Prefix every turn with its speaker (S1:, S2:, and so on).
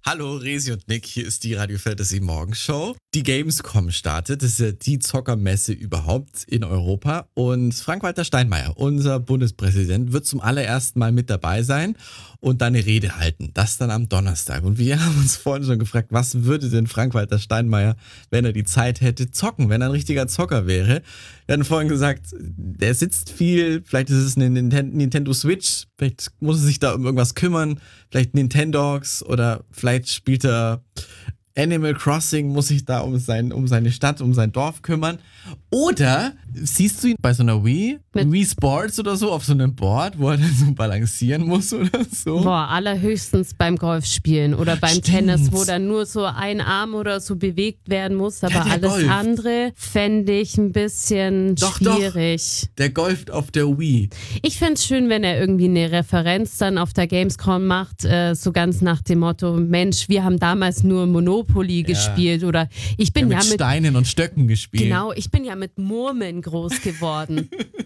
S1: Hallo, Resi und Nick, hier ist die Radio Fantasy Morgenshow. Die Gamescom startet, das ist ja die Zockermesse überhaupt in Europa. Und Frank-Walter Steinmeier, unser Bundespräsident, wird zum allerersten Mal mit dabei sein und da eine Rede halten. Das dann am Donnerstag. Und wir haben uns vorhin schon gefragt, was würde denn Frank-Walter Steinmeier, wenn er die Zeit hätte, zocken, wenn er ein richtiger Zocker wäre. Wir hatten vorhin gesagt, der sitzt viel, vielleicht ist es eine Nintendo Switch, vielleicht muss er sich da um irgendwas kümmern, vielleicht Nintendogs oder vielleicht spielt er Animal Crossing, muss sich da um seine Stadt, um sein Dorf kümmern. Oder siehst du ihn bei so einer Wii Sports oder so, auf so einem Board, wo er dann so balancieren muss oder so?
S2: Boah, allerhöchstens beim Golfspielen oder beim Tennis, wo dann nur so ein Arm oder so bewegt werden muss, aber alles
S1: golft.
S2: andere fände ich ein bisschen schwierig.
S1: Doch, der golft auf der Wii.
S2: Ich fände es schön, wenn er irgendwie eine Referenz dann auf der Gamescom macht, so ganz nach dem Motto, Mensch, wir haben damals nur Monopoly gespielt oder ich bin
S1: mit Steinen und Stöcken gespielt.
S2: Genau, ich bin ja mit Murmeln groß geworden.